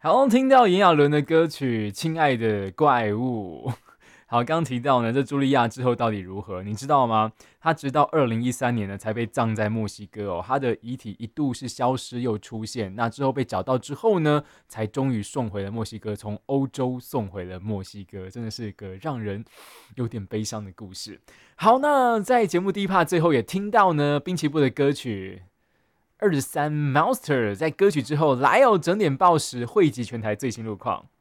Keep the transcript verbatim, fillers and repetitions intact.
好，听到炎亚纶的歌曲《亲爱的怪物》。好，刚刚提到呢，这茱莉亚之后到底如何？你知道吗？她直到二零一三年呢才被葬在墨西哥哦。她的遗体一度是消失又出现，那之后被找到之后呢，才终于送回了墨西哥，从欧洲送回了墨西哥，真的是个让人有点悲伤的故事。好，那在节目第一 part 最后也听到呢，滨崎步的歌曲。二十三 Monster 在歌曲之后来哦，整点报时汇集全台最新路况。